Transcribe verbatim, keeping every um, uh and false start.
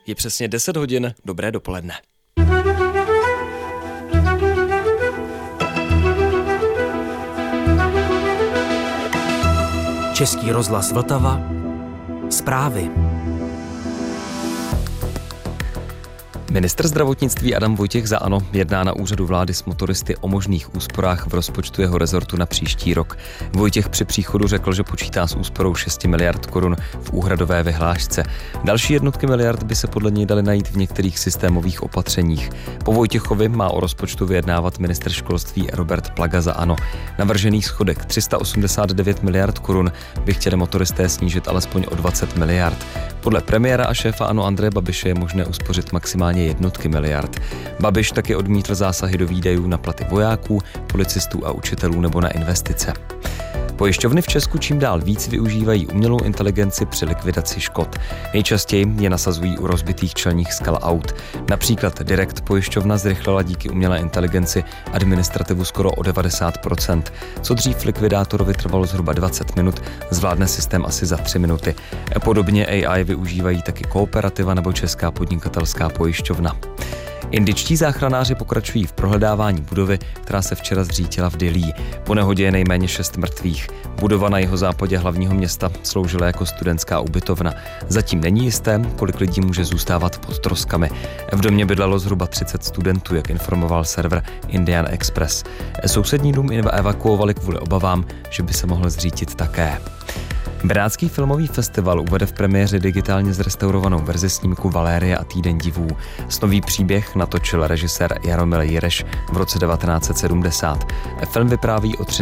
Je přesně deset hodin, dobré dopoledne. Český rozhlas Vltava. Zprávy. Ministr zdravotnictví Adam Vojtěch za ANO jedná na úřadu vlády s motoristy o možných úsporách v rozpočtu jeho rezortu na příští rok. Vojtěch při příchodu řekl, že počítá s úsporou šest miliard korun v úhradové vyhlášce. Další jednotky miliard by se podle něj daly najít v některých systémových opatřeních. Po Vojtěchovi má o rozpočtu vyjednávat ministr školství Robert Plaga za ANO. Navržený schodek tři sta osmdesát devět miliard korun by chtěli motoristé snížit alespoň o dvacet miliard. Podle premiéra a šéfa ANO Andreje Babiše je možné uspořit maximálně jednotky miliard. Babiš taky odmítl zásahy do výdajů na platy vojáků, policistů a učitelů nebo na investice. Pojišťovny v Česku čím dál víc využívají umělou inteligenci při likvidaci škod. Nejčastěji je nasazují u rozbitých čelních skal aut. Například Direct pojišťovna zrychlila díky umělé inteligenci administrativu skoro o devadesát procent. Co dřív likvidátorovi trvalo zhruba dvacet minut, zvládne systém asi za tři minuty. Podobně A I využívají taky Kooperativa nebo Česká podnikatelská pojišťovna. Indičtí záchranáři pokračují v prohledávání budovy, která se včera zřítila v Dillí. Po nehodě je nejméně šest mrtvých. Budova na jihozápadě hlavního města sloužila jako studentská ubytovna. Zatím není jisté, kolik lidí může zůstávat pod troskami. V domě bydlelo zhruba třicet studentů, jak informoval server Indian Express. Sousední dům evakuovali kvůli obavám, že by se mohl zřítit také. Benátský filmový festival uvede v premiéře digitálně zrestaurovanou verzi snímku Valérie a týden divů. Snový příběh natočil režisér Jaromil Jireš v roce devatenáct set sedmdesát. Film vypráví o